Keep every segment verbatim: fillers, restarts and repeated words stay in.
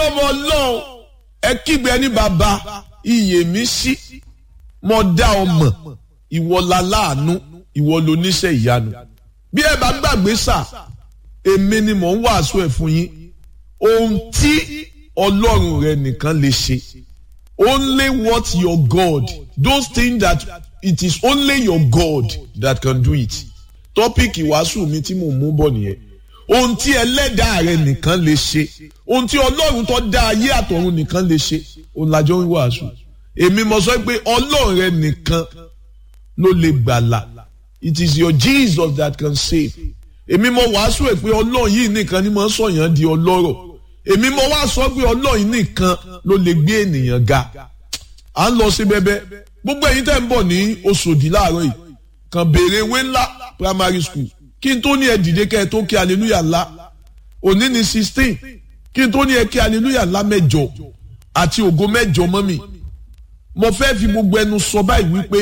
ọmọ Ọlọ́run ẹ kígbe ní bàbá iyè mi sí mo dá ọ mọ̀ ìwọ la láàánú ìwọ ló níṣẹ́ ìyanu bí ẹ bá gbàgbé sà èmi ni mò ń wàásù ẹ̀ fún yín ohun tí Ọlọ́run rẹ nìkan lè ṣe only what your God those things that it is only your God that can do it tọ́píìkì wàásù mi tí mò ń mú bọ̀ nìyẹn ohun tí ẹlẹ́dàá rẹ nìkan lè ṣe ohun tí Ọlọ́run tó dá ayé àtọ̀run nìkan lè ṣe òun lájọ ń wàásù èmi mo sọ pé Ọlọ́run rẹ nìkan ló lè gbàlà it is your Jesus that can save èmi mo wàásù ẹ̀ pé Ọlọ́run yìí nìkan ni mo ń sọ̀yàn di ọlọ́rọ̀ èmi mo wá sọ pé Ọlọ́run yìí nìkan ló lè gbé ènìyàn ga à ń lọ sí bẹ́bẹ́ gbogbo ẹ̀yin tẹ́ ń bọ̀ ní Òṣòdì láàárọ̀ yìí kàn béèrè ewé ńlá primary school kí n tó ní ẹ dìde kẹ́ ẹ tó kí hallelujah ńlá òní ní sixteen kí n tó ní ẹ kí hallelujah ńlá mẹ́jọ àti ògo mẹ́jọ mọ́mì mo fẹ́ fi gbogbo ẹnu sọ báyìí wípé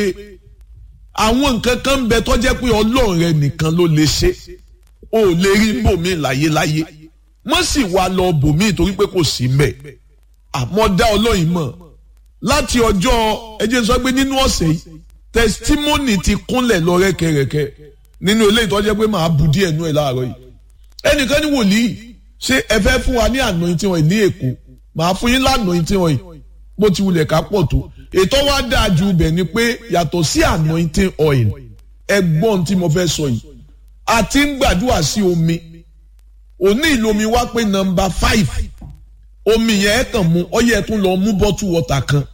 àwọn nǹkan kan ń bẹ tó jẹ́ pé Ọlọ́run rẹ nìkan ló lè ṣe o ò lè rí bòmí láyéláyé wọ́n sì wá lọ bòmí torí pé kò sí mbẹ̀ àmọ́ dá Ọlọ́run mọ̀ láti ọjọ́ ẹ jẹ́ sọ pé nínú ọ̀sẹ̀ yìí testimony ti kúnlẹ̀ lọ rẹ́kẹrẹ́kẹ́ nínú ilé ìtọ́jẹ́ pé màá bu díẹ̀ nú ẹ̀ láàárọ̀ yìí ẹnìkan ní wòlíì ṣé ẹ fẹ́ fún wa ní anointing oil ní Èkó màá fún yín lanointing oil bó ti wulẹ̀ ká pọ̀ tó ètò wa dáa ju ibẹ̀ ni pé yàtọ̀ sí anointing oil ẹgbọ́n tí mo fẹ́ sọ yìí a ti ń gbàdúrà sí omi òní ìlú omi wá pé nọ́mbà five omi yẹn kàn mú ọyẹ tún lọ mú bottle water kan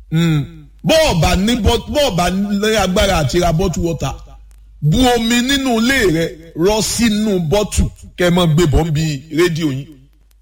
bọ́ọ̀bà ní bọ́ọ̀bà ní agbára àti ra bottle water bu omi nínú ilé rẹ rọ sínú bọ́tù kẹmọ gbébọn bíi rédíò yín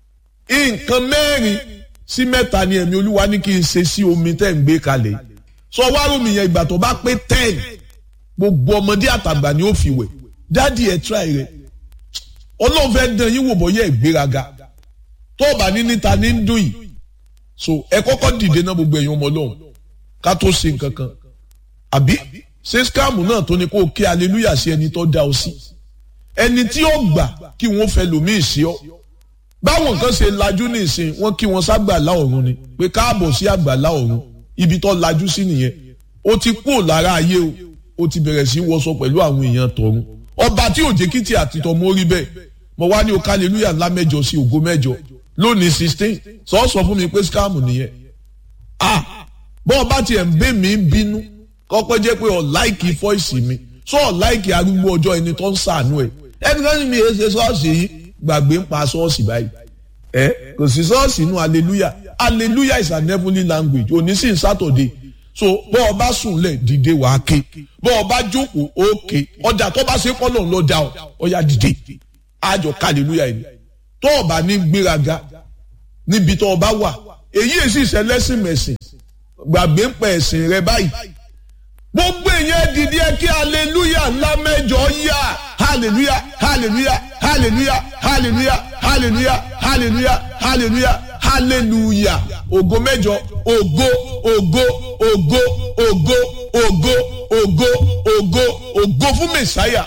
nǹkan mẹ́rin sí mẹ́ta ni ẹ̀mí Olúwa ní kí n ṣe sí omi tẹ́ ń gbé kalẹ̀ sọ wá rómi yẹn ìgbà tó bá pé ten gbogbo ọmọdé àtàgbà ni ó fi wẹ̀ dádì ẹ̀ tíráì rẹ̀ Ọlọ́run fẹ́ dán yín wò bọ́yẹ̀ ìgbéraga tó bá ní níta ní ń dùn yìí so ẹ kọ́kọ́ dìde náà gbogbo ẹ̀yin ọmọ Ọlọ́run ká tó ṣe nǹkan kan àbí ṣé skáàmù náà tó ní kó kí hallelujah sí ẹni tó dá ọ sí ẹni tí ó gbà kí wọ́n fẹ́ lòmíì sí ọ báwọn kan ṣe lajú ní ìsìn wọn kí wọn ságbàlá ọ̀run ni pé káàbọ̀ sí àgbàlá ọ̀run ibi tó lajú sí nìyẹn ó ti kúrò lára ayé o ó ti bẹ̀rẹ̀ sí wọṣọ pẹ̀lú àwọn èèyàn tọ̀run ọba tí òjé kìtì àti tọmọ orí bẹ́ẹ̀ mo wá ní o hallelujah ńlá mẹ́jọ sí ògo mẹ́jọ lónìí sixteen sọ sọ fún mi pé skáàmù nìyẹn ah bọ́ọ̀ bá tiẹ̀ ń bẹ́ mi bínú kọ́pẹ́ jẹ́ pé ọ̀ láìkì fọ́ìsì mi sọ ọ̀ láìkì arúgbó ọjọ́ ẹni tó ń sàánú ẹ̀ ẹni kan ní mi ẹ ṣe ṣọ́ọ̀ṣì yìí gbàgbé ń pa ṣọ́ọ̀ṣì báyìí ẹ kò sí ṣọ́ọ̀ṣì inú hallelujah hallelujah is an heavenly language òní sí Saturday so bọ́ ọ bá sùn lẹ̀ dìde wàá ké bọ́ ọ bá jókòó ókè ọjà tó bá ṣe kọ́ lòun lọ dá ọ ọyà dìde àjọ hallelujah yìí tó o bá ní gbéraga níbi tó o bá wà èyí èsì ìṣẹ̀lẹ́sìn mẹ̀sìn gbàgbé ń pẹ̀ ẹ̀sìn rẹ báyìí gbogbo èèyàn dìde ẹ kí hallelujah ńlá mẹ́jọ yá hallelujah hallelujah hallelujah hallelujah hallelujah hallelujah hallelujah hallelujah ògo mẹ́jọ ògo ògo ògo ògo ògo ògo ògo ògo fún mẹsáyà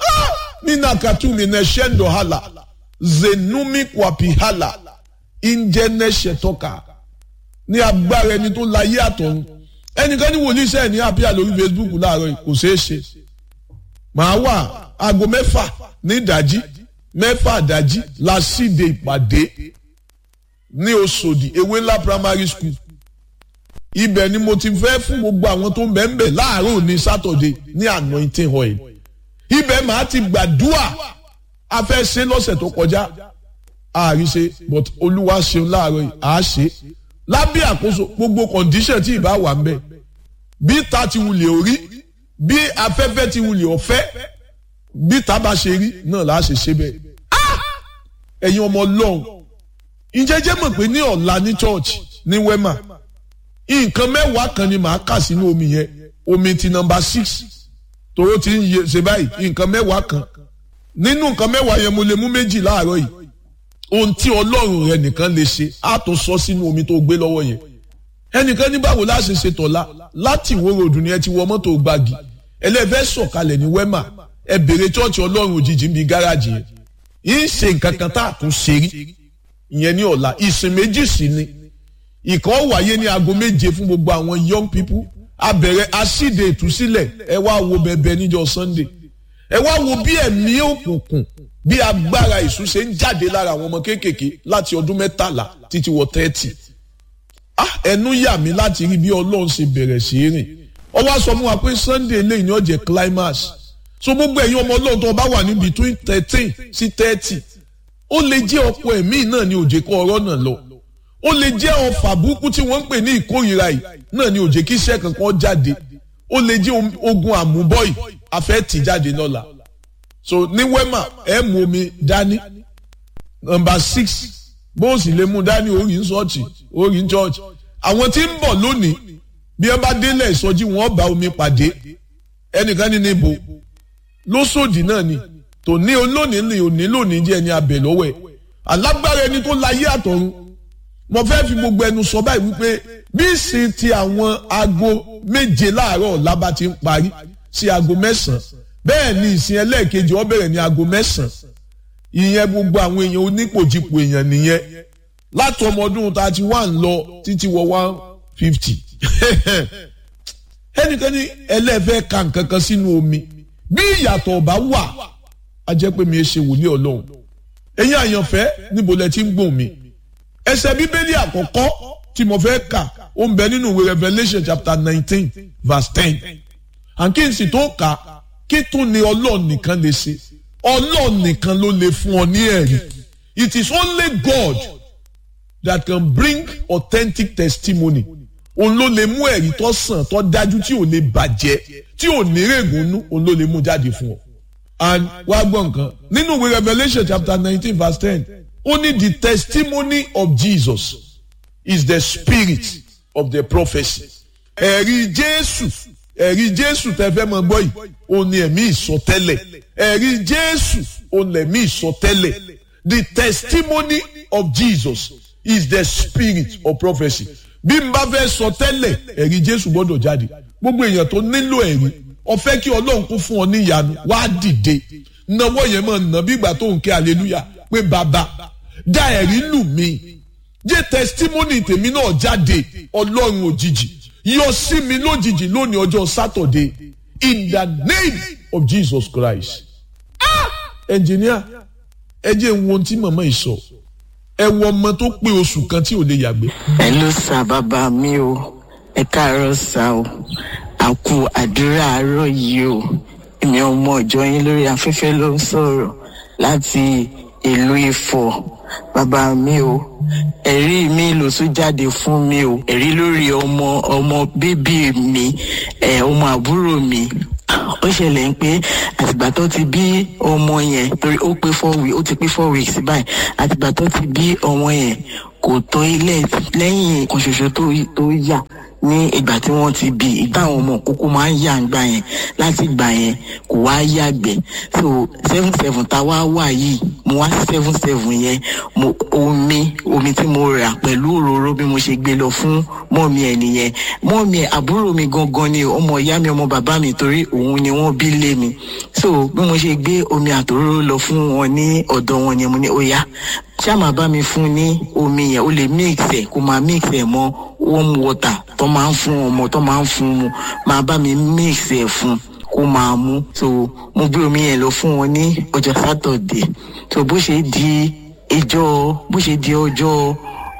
nínú katumi nẹṣẹńdọ hala zenumi kwapi hala injẹnẹṣẹtọka ní agbára ẹni tó láyé àtọ̀run ẹnìkan ní wòlíì sẹ́ẹ̀ ní àbíyá lórí Facebook láàárọ̀ kò ṣeé ṣe màá wà aago mẹ́fà ní ìdájí mẹ́fà ìdájí la síde ìpàdé ní Òṣòdì ewé ńlá primary school ibẹ̀ ni mo ti fẹ́ fún gbogbo àwọn tó ń bẹ̀ ń bẹ̀ láàárọ̀ ní Saturday ní anointing oil ibẹ̀ màá ti gbàdúà a fẹ́ ṣe lọ́sẹ̀ tó kọjá àríṣe but Olúwa ṣeun láàárọ̀ yìí àá ṣe lábẹ́ àkóso gbogbo condition tí ìbá wà ń bẹ̀ bí ta ti wulẹ̀ orí bí afẹ́fẹ́ ti wulẹ̀ ọ̀fẹ́ bí ta bá ṣe rí náà láà ṣe ṣe bẹ́ẹ̀. ẹ̀yin ọmọ Ọlọ́run ìjẹ́jẹ́ mọ̀ pé ní ọ̀la ní church ní Wema nǹkan mẹ́wàá kan ni màá kà sínú omi yẹn omi ti number six tòró ti ń ṣe báyìí nǹkan mẹ́wàá kan nínú nǹkan mẹ́wàá yẹn mo lè mú méjì láàárọ̀ yìí ohun tí Ọlọ́run rẹ nìkan lè ṣe á tó sọ sínú omi tó gbé lọ́wọ́ yẹn ẹnìkan ní báwo láṣẹ ṣe tọ̀la láti Ìwó ròdù ni ẹ ti wọ mọ́tò gbági ẹlẹ́fẹ́ sọ̀kalẹ̀ ní Wema ẹ bèrè chọ́ọ̀chì Ọlọ́run òjijì ń bi gáràjì yẹn yìí ń ṣe nǹkan kan tá a tún ṣe rí ìyẹn ní ọ̀la ìsìn méjì sí ni ìkan wáyé ní aago méje fún gbogbo àwọn young people abẹ̀rẹ̀ asíde ìtúsílẹ̀ ẹ wá wo bẹ̀bẹ̀ níjọ́ Sunday ẹ wá wo bí ẹ̀mí òkùnkùn bí agbára ìṣú ṣe ń jáde lára àwọn ọmọ kéékèèké láti ọdún mẹ́tàlá títí wọ thirty ah ẹnu yà mí láti rí bí Ọlọ́run ṣe bẹ̀rẹ̀ sí rìn ó wá sọ fún wa pé Sunday lẹ́yìn ní ó jẹ́ climax so gbogbo ẹ̀yin ọmọ Ọlọ́run tó bá wà ní between thirteen sí thirty ó lè jẹ́ ọ̀pọ̀ ẹ̀mí náà ní òjè kó ọ̀rọ̀ náà lọ ó lè jẹ́ ọfà burúkú tí wọ́n ń pè ní ìkórìíra yìí náà ní òjè kí iṣẹ́ kankan jáde ó lè jẹ́ ogun àmúbọ́yì afẹ́ tì jáde lọ́la so ní wema ẹ mú omi dání number six bó sì lè mú dání orí ń sọ́ọ̀tì orí ń church àwọn tí ń bọ̀ lónìí bí wọ́n bá délẹ̀ ìsọjí wọn bá omi pàdé ẹnìkan ní níbo lóṣòdì náà ni tòní olónìí ni òní lónìí jẹ́ ẹni abẹ lọ́wọ́ ẹ̀ alágbára ẹni tó láyé àtọ̀run mo fẹ́ fi gbogbo ẹnu sọ báyìí wípé bí ìsìn ti àwọn aago méje láàárọ̀ ọ̀la bá ti ń parí sí aago mẹ́sàn-án bẹ́ẹ̀ ni ìsìn ẹlẹ́ẹ̀kejì ó bẹ̀rẹ̀ ní aago mẹ́sàn-án ìyẹn gbogbo àwọn èèyàn onípòjìpò èèyàn nìyẹn láti ọmọ ọdún thirty one lọ títí wọ one fifty ẹnikẹ́ni ẹlẹ́fẹ́ ka nǹkan kan sínú omi bí ìyàtọ̀ ọba wà á jẹ́ pé mi ẹ ṣe wòlíì Ọlọ́run ẹ̀yin àyànfẹ́ níbo lẹ ti ń gbọ́n mi ẹsẹ̀ bíbélì àkọ́kọ́ tí mo fẹ́ kà ó ń bẹ nínú ìwé Revelation chapter nineteen verse ten àǹkí n sì tó kà kí tún ni Ọlọ́run nìkan lè ṣe Ọlọ́run nìkan ló lè fún ọ ní ẹ̀rí it is only God that can bring authentic testimony òun ló lè mú ẹ̀rí tó sàn tó dájú tí ò lè bàjẹ́ tí ò ní règùn nú òun ló lè mú jáde fún ọ. and wá gbọ́ nǹkan nínú ìwé Revelation chapter nineteen verse ten ó ní the testimony of Jesus is the spirit of the prophecy. ẹ̀rí Jésù ẹ̀rí Jésù tẹ́ fẹ́ mọ gbọ́ yìí òun ni ẹ̀mí ìsọtẹ́lẹ̀ ẹ̀rí Jésù òun lẹ̀mí ìsọtẹ́lẹ̀ the testimony of Jesus is the spirit of prophecy. bí n bá fẹ́ sọ tẹ́lẹ̀ ẹ̀rí Jésù gbọ́dọ̀ jáde gbogbo èèyàn tó nílò ẹ̀rí ó fẹ́ kí Ọlọ́run kó fún ọ ní ìyanu wá dìde náwó yẹn máa nà bí ìgbà tó ń ké hallelujah pé bàbá dá ẹ̀rí lù mí jẹ́ testimony tèmi náà jáde Ọlọ́run òjijì yọ sí mi lójijì lónìí ọjọ́ Saturday in the name of Jesus Christ. ah engineer ẹ jẹ́ ń wo ohun tí màmá yìí sọ ẹ wo ọmọ tó pé oṣù kan tí ò lè yàgbé. ẹ ló sà bàbá mi o ẹ káàárọ̀ sà o àkú àdúrà àárọ̀ yìí o èmi ọmọ ìjọ yín lórí afẹ́fẹ́ ló ń sọ̀rọ̀ láti ìlú Ifọ̀ bàbá mi o ẹ̀rí mi ló tún jáde fún mi o ẹ̀rí lórí ọmọ ọmọ bíbí mi ẹ̀ ọmọ àbúrò mi ó ṣẹlẹ̀ ń pé àtìgbà tó ti bí ọmọ yẹn torí ó pé four weeks ó ti pé four weeks báyìí àtìgbà tó ti bí ọmọ yẹn kò tó ilé lẹ́yìn kan ṣoṣo tó tó yà ní ìgbà tí wọ́n ti bí ìgbà àwọn ọmọ kókó máa ń yà ń gbà yẹn láti gbà yẹn kò wá yàgbẹ́ so seven seven tá wá wà yìí mo wá sí seven seven yẹn mo omi omi tí mo rà pẹ̀lú òróró bí mo ṣe gbé lọ fún mọ́mí ẹ̀ nìyẹn mọ́mí ẹ̀ àbúrò mi gangan ni ọmọ ìyá mi ọmọ bàbá mi torí òun ni wọ́n bí lé mi so bí mo ṣe gbé omi àtòróró lọ fún wọn ní ọ̀dọ̀ wọn yẹn mo ní ó yá ṣá máa bá mi fún ní omi yẹn ó lè mix ẹ̀ kó máa mix ẹ̀ mọ́ warm water tó máa ń fún ọmọ tó máa ń fún mu máa bá mi mix ẹ̀ fún kó máa mú so mo gbé omi yẹn lọ fún wọn ní ọjọ́ Saturday so bó ṣe di ìjọ bó ṣe di ọjọ́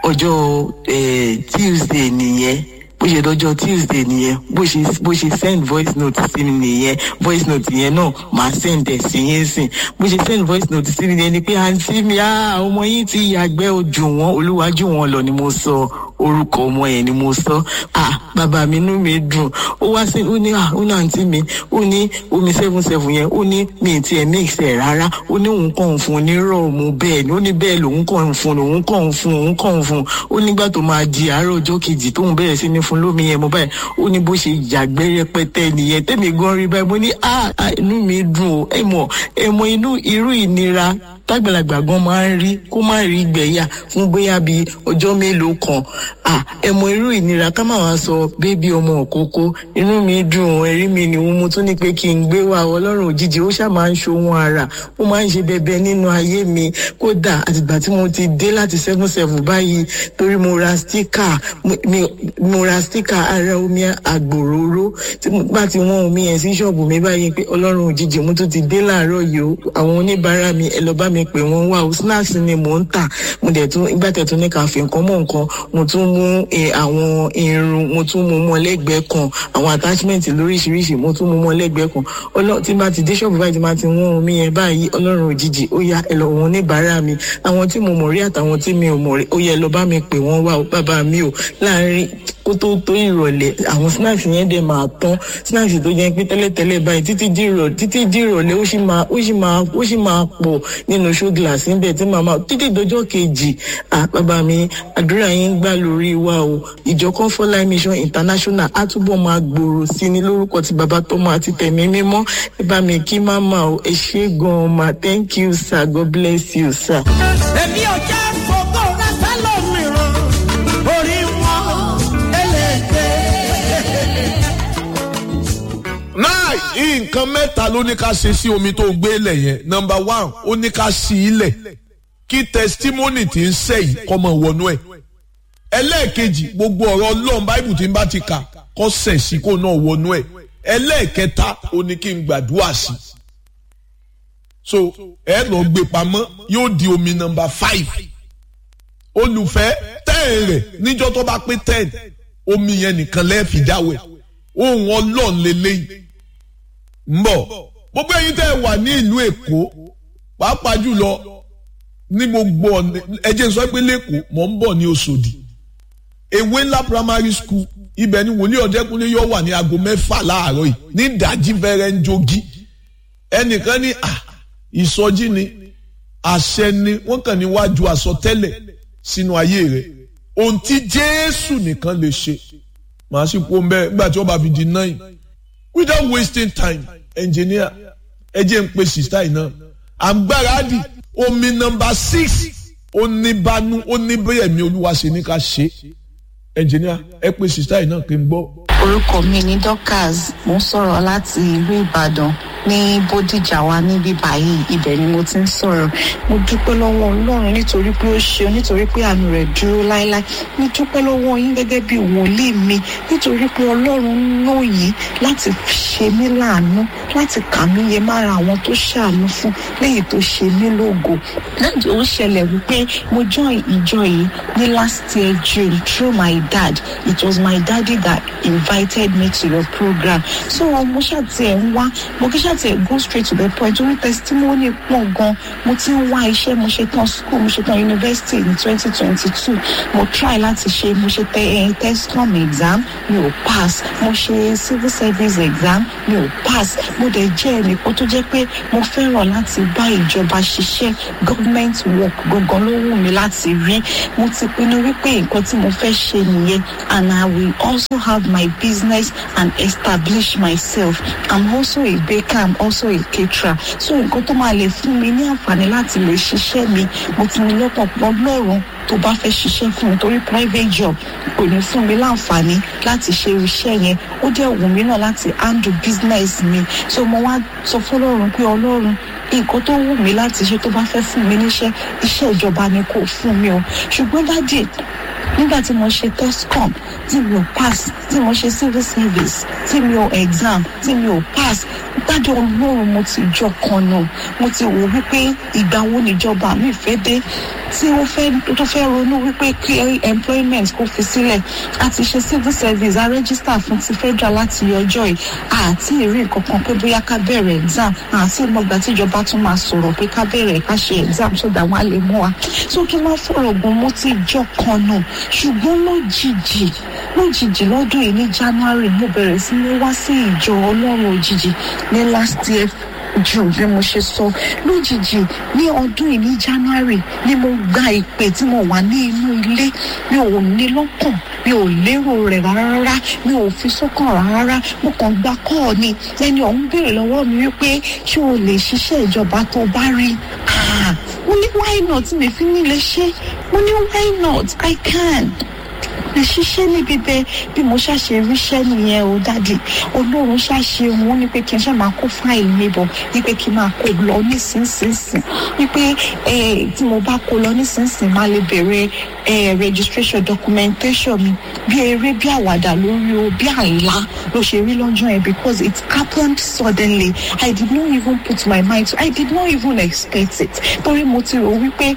ọjọ́ eh, Tuesday nìyẹn bó ṣe dọjọ́ Tuesday nìyẹn bó ṣe bó ṣe send voice note sí mi nìyẹn voice note yẹn náà màá send ẹ̀ sí yẹn sìn bó ṣe send voice note sí mi nìyẹn ni pé àǹtí mi ah ọmọ yín ti yàgbẹ́ ojú wọn olúwájú wọn lọ ni mo sọ orúkọ ọmọ yẹn ni mo sọ ah bàbá mi inú mi dùn ó wá sí ó ní ah ó ní àǹtí mi ó ní omi seven seven yẹn ó ní mi ti ẹ̀ mix ẹ̀ rárá ó ní òun kàn ń fún ní rọ̀ọ̀mù bẹ́ẹ̀ ni ó ní bẹ́ẹ̀ lòun kàn ń fún òun kàn ń fún òun kàn ń fún ó nígbà tó máa di àárọ̀ ọjọ́ kejì tóun bẹ̀rẹ̀ sí ní fún lómi yẹn mo báyìí ó ní bó ṣe yàgbẹ́ rẹpẹtẹ nìyẹn tẹ́mi gan rí báyìí mo ní ah inú mi dùn ó ẹ mọ̀ ẹ mọ̀ inú irú ìnira tágbàlagbà gan máa ń rí kó má rí gbẹ̀yà fún bóyá bíi ọjọ́ mélòó kan ah ẹmọ irú ìnira ká má wá sọ bébí ọmọ òkókó inú mi dùn ẹ̀rí mi ni mo tún ní pé kí n gbé wá Ọlọ́run òjijì ó ṣáà máa ń ṣohun ara ó máa ń ṣe bẹbẹ nínú ayé mi kódà àtìgbà tí mo ti dé láti seven seven báyìí torí mo ra stika mo ra stika ara omi àgbòróró tí mo bá ti wọ́n omi yẹn sí ṣọ́ọ̀bù mi báyìí pé Ọlọ́run òjijì mo tún ti dé láàárọ̀ yìí o àwọn oníbàárà mi ẹ lọ bá mi pè wọ́n wá o snacks ni mò ń tà mo dẹ̀ tún ìgbà tẹ̀ tún ní ká fi nǹkan mọ́ nǹkan mo tún mú àwọn irun mo tún mú mọ́ lẹ́gbẹ̀ẹ́ kan àwọn attachment lóríṣiríṣi mo tún mú mọ́ lẹ́gbẹ̀ẹ́ kan Ọlọ́run tí bá ti dé ṣọ́ọ̀bù báyìí tí bá ti wọ́n omi yẹn báyìí Ọlọ́run òjijì ó yá ẹ lọ wọn oníbàárà mi àwọn tí mo mọ̀ rí àtàwọn tí mi ò mọ̀ rí ó yẹ lọ bá mi pè wọ́n wá o bàbá mi o láàárín kó tó tó ìrọ̀lẹ́ àwọn snacks yẹn dẹ̀ máa tán snacks tó jẹ́ pé tẹ́lẹ̀tẹ́lẹ̀ báyìí títí di ìrọ̀lẹ́ títí di ìrọ̀lẹ́ ó sì máa ó sì máa ó sì máa pọ̀ nínú show glass níbẹ̀ tí màmá títí dọjọ́ kejì à bàbá mi àdúrà yín ń gbà lórí wa o ìjọ Comfort Life Mission International á túbọ̀ máa gbòòrò sí ní lórúkọ ti bàbá tọmọ àti tẹ̀mí mímọ́ ẹ bá mi kí màmá o ẹ ṣé gan-an ma thank you sir God bless you sir. èmi ò jẹ́ fògó rẹ sẹ́lòmíràn orí wọn náà nǹkan mẹ́ta ló ní ká ṣe sí omi tó gbé lẹ̀ yẹn number one ó ní ká sí ilẹ̀ kí testimony tí ń ṣe yìí kó máa wọnú ẹ̀ ẹlẹ́ẹ̀kejì gbogbo ọ̀rọ̀ Ọlọ́run báìbù tí ń bá ti kà kó ṣẹ̀ sí kó náà wọnú ẹ̀ ẹlẹ́ẹ̀kẹta ó ní kí n gbàdúrà sí so ẹ lọ gbé pamọ́ yóò di omi number five olùfẹ́ ten rẹ̀ níjọ́ tó bá pé ten omi yẹn nìkan lẹ́ẹ̀fì dáwẹ̀ ohun Ọlọ́run lélẹ́yìn ń bọ̀ gbogbo ẹ̀yin tẹ́ ẹ wà ní ìlú Èkó pàápàá jùlọ ní gbogbo ẹjẹ́ sọ pé lẹ́kọ̀ọ́ mọ̀ ń bọ̀ ní Òṣòdì ewé ńlá primary school ibẹ̀ ni wòlíì Ọ̀dẹ́kúnlé yóò wà ní aago mẹ́fà láàárọ̀ yìí ní ìdájí fẹ́rẹ́ ń jogi ẹnìkan ní à ìsọjí ni àṣẹ ni wọ́n kàn níwájú àsọtẹ́lẹ̀ sínú ayé rẹ̀ ohun tí Jésù nìkan lè ṣe màá sì kó mbẹ́ nígbà tí wọ́n bá fi di nine without wasting time engineer ẹ jẹ́ ń pe sista yìí náà àgbáradì omi number six oníbanu oníbẹ̀yẹ̀mí Olúwa ṣe ní ká ṣe engineer ẹ pe sista yìí náà kí n gbọ́. orúkọ mi ni Dorcas mo ń sọ̀rọ̀ láti ìlú Ìbàdàn ní Bódìjà wa níbí báyìí ibẹ̀ ni mo ti ń sọ̀rọ̀ mo dúpẹ́ lọ́wọ́ Ọlọ́run nítorí pé ó ṣe nítorí pé àánú rẹ̀ dúró láéláé mo dúpẹ́ lọ́wọ́ yín gẹ́gẹ́ bí wòlíì mi nítorí pé Ọlọ́run lò yín láti ṣe mí láàánú láti kà mí yẹ mára àwọn tó ṣàánú fún lẹ́yìn tó ṣe mí lógo láti ó ṣẹlẹ̀ wípé mo join ìjọ yìí ní last year June through my dad. It was my daddy that invited me to your program. So mo ṣàtì ẹ̀ ń wá mo kí ṣàtì ẹ̀ go straight to the point orí testimony pọ̀ gan mo ti ń wá iṣẹ́ mo ṣe tán school mo ṣe tán university ní twenty twenty-two mo try láti ṣe mo ṣe tẹ tescom exam mi ò pass mo ṣe civil service exam mi ò pass mo dẹ̀ jẹ́ ẹnìkan tó jẹ́ pé mo fẹ́ràn láti bá ìjọba ṣiṣẹ́ government work gangan ló wù mí láti rí mo ti pinnu wípé nǹkan tí mo fẹ́ ṣe nìyẹn and I will also have my business and establish myself. I'm also a baker, I'm also a caterer. So nǹkan tó máa lè fún mi ní àǹfààní láti lè ṣiṣẹ́ mi mo ti ní lọ́pọ̀ pọ̀ lọ́rùn tó bá fẹ́ ṣiṣẹ́ fún mi torí private job kò ní fún mi láǹfààní láti ṣe iṣẹ́ yẹn ó dẹ̀ wù mí náà láti handle business mi so mo wá sọ fún Ọlọ́run pé Ọlọ́run nǹkan tó wù mí láti ṣe tó bá fẹ́ fún mi níṣẹ́ iṣẹ́ ìjọba ni kò fún mi o ṣùgbọ́n dájì nígbà tí mo ṣe tescom tí mi ò pass tí mo ṣe civil service tí mi ò exam tí mi ò pass dájọ́ Ọlọ́run mo ti jọ kan náà mo ti wò wípé ìgbà wo níjọba mi fẹ́ dé tí ó fẹ́ tó fẹ́ ronú wípé kí employment kó fi sílẹ̀ àti ṣe civil service a register fún ti federal láti ọjọ́ yìí àti ìrí nǹkan kan pé bóyá ká bẹ̀rẹ̀ exam àti ìmọ̀gbà tíjọba tún máa sọ̀rọ̀ pé ká bẹ̀rẹ̀ ká ṣe exam so that wọ́n á lè mú wa so kí wọ́n fọ̀rọ̀ gùn mo ti jọ kan náà ṣùgbọ́n lójijì lójijì lọ́dún yìí ní January mo bẹ̀rẹ̀ sí ní wá sí ìjọ Ọlọ́run òjijì ní last year June bí mo ṣe sọ lójijì ní ọdún yìí ní January ni mo gba ìpè tí mo wà ní inú ilé mi ò ní lọ́kàn mi ò lérò rẹ̀ rárá mi ò fi sọ́kàn rárá mo kàn gba kọ́ọ̀ ni lẹ́ni ọ̀hún béèrè lọ́wọ́ mi wípé ṣé o lè ṣiṣẹ́ ìjọba tó bá rí mo ní why not mi fi ní lè ṣe mo ní why not I can lè ṣiṣẹ́ níbi bẹ́ẹ̀ bí mo ṣàṣe ríṣẹ́ nìyẹn o dáàdì. Ọlọ́run ṣàṣe òun ní pé kí n ṣe máa kó fáìlì mi bọ̀ ní pé kí n máa kó lọ nísinsìnyí ní pé tí mo bá kó lọ nísinsìnyí máa lè bẹ̀rẹ̀ registration documentation mi bí eré bí àwàdà lórí o bí àlá ló ṣe rí lọ́jọ́ yẹn because it happened suddenly. I did not even put my mind to I did not even expect it torí mo ti rò wípé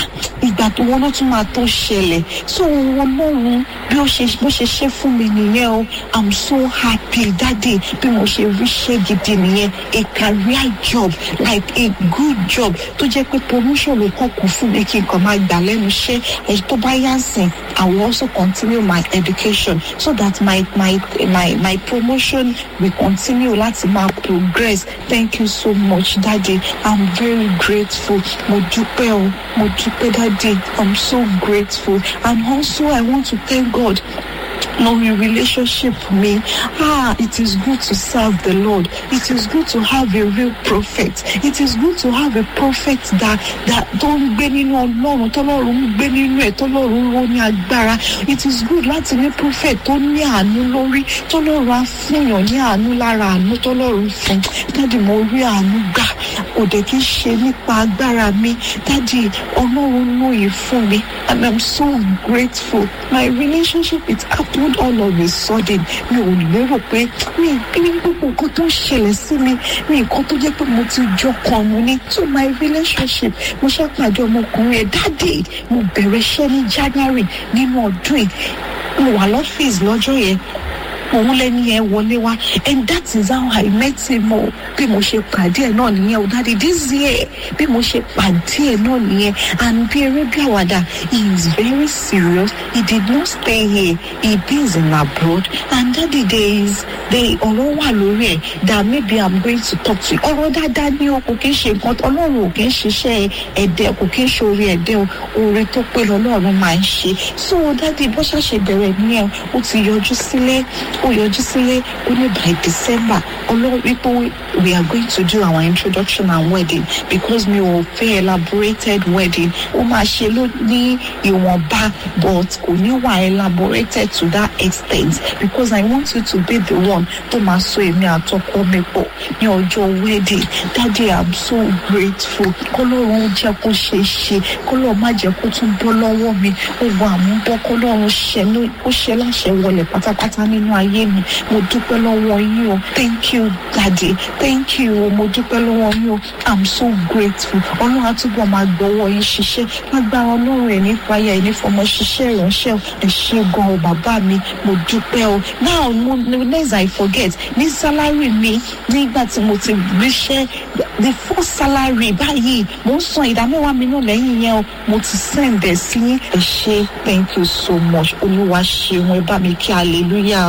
ìgbà tó wọn ló tún máa tó ṣẹlẹ̀ so Ọlọ́run bí ó ṣe bó ṣe ṣe fún mi nìyẹn o. I'm so happy daddy bí mo ṣe ríṣẹ́ gidi nìyẹn a career job like a good job tó jẹ́ pé promotion ló kàn kún fún mi kí n kàn máa gbà lẹ́nu iṣẹ́ ẹ̀ tó bá yá sìn I will also continue my education so that my my my my promotion will continue láti máa progress. Thank you so much daddy. I'm very grateful. Mo dúpẹ́ o mo dúpẹ́ daddy. I'm so grateful and also I want to thank God. No relationship for me. Ah, it is good to serve the Lord. It is good to have a real prophet. It is good to have a prophet that that don't gbé nínú Ọlọ́run, t'Ọlọ́run gbé nínú ẹ̀, t'Ọlọ́run rọ̀ ní agbára. It is good láti ní prophet tó ní àánú lórí, t'Ọlọ́run á fúnyàn ní àánú lára àánú t'Ọlọ́run fún. Daddy, mo rí àánú gbà. Kò dẹ̀ kí ṣe nípa agbára mi. Daddy, Ọlọ́run lóye fún mi and I'm so grateful. My relationship with happened all of a sudden. Mi ò lérò pé mi ní gbogbo nǹkan tó ń ṣẹlẹ̀ sí mi ní nǹkan tó jẹ́ pé mo ti jọ kan mu ní. So my relationship mo ṣàpàdé ọmọkùnrin ẹ̀ dáàdì mo bẹ̀rẹ̀ iṣẹ́ ní January nínú ọdún yìí. Mo wà lọ́fíìsì lọ́jọ́ yẹn òun lẹ́ni yẹn wọlé wá and that is how I met him o. Bí mo ṣe pàdé ẹ̀ náà nìyẹn o dáàdi this year bí mo ṣe pàdé ẹ̀ náà nìyẹn and bí eré bí àwàdà he is very serious. He did not stay here. He is in abroad and daddy there is there ọ̀rọ̀ wà lórí ẹ̀ that maybe I'm going to talk to you. Ọ̀rọ̀ dáadáa ni o kò kí ń ṣe nǹkan Ọlọ́run ò kí ń ṣiṣẹ́ ẹ̀dẹ̀ kò kí ń ṣe orí ẹ̀dẹ̀ o oore tó pé lọ́lọ́run máa ń ṣe. So daddy bó ṣàṣe bẹ̀rẹ̀ nìyẹn ó ti yọjú sílé ó yọjú sílé ó ní by December Ọlọ́run wípé we are going to do our introduction and wedding because mi ò fẹ́ elaborated wedding ó máa ṣe ló ní ìwọ̀nba but kò ní wà elaborated to that extent because I want you to be the one tó máa so èmi àtọkọ mi pọ̀ ní ọjọ́ wedding. Daddy, I'm so grateful. Kọ́lọ́run jẹ́ kó ṣe ṣe kọ́lọ́run má jẹ́ kó tún bọ́ lọ́wọ́ mi ogun àmúbọ́ kọ́lọ́run ṣe ló ó ṣe láṣẹ wọlé pátápátá nínú ayé mi. Mo dúpẹ́ lọ́wọ́ yín o. Thank you daddy. Thank you o. Mo dúpẹ́ lọ́wọ́ yín o. I'm so grateful. Ọlọ́run á túbọ̀ máa gbọ́wọ́ yín ṣiṣẹ́ lágbára Ọlọ́run ẹ̀ ní fàyà ẹ̀ ní fọmọ ṣiṣẹ́ ìránṣẹ́ ẹ̀ ṣe gan o bàbá mi. Mo dúpẹ́ o. Now mo next I forget ní salary mi nígbà tí mo ti ríṣẹ́ the first salary báyìí mo ń san ìdámẹ́wàá mi náà lẹ́yìn yẹn o mo ti send ẹ̀ sí ẹ̀ ṣe thank you so much Olúwa ṣeun ẹ bá mi kí hallelujah.